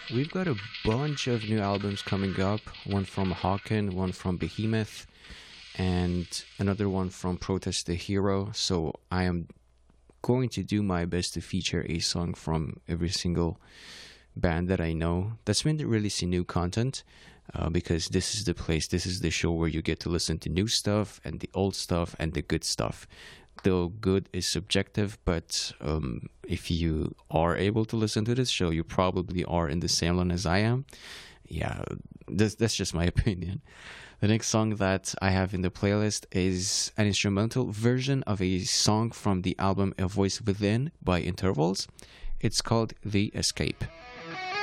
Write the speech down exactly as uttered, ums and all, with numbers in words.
We've got a bunch of new albums coming up. One from Hawken, one from Behemoth, and another one from Protest the Hero. So I am going to do my best to feature a song from every single band that I know that's been releasing new content. Uh, because this is the place, this is the show where you get to listen to new stuff and the old stuff and the good stuff. Though good is subjective, but um, if you are able to listen to this show, you probably are in the same line as I am. Yeah, that's, that's just my opinion. The next song that I have in the playlist is an instrumental version of a song from the album A Voice Within by Intervals. It's called The Escape.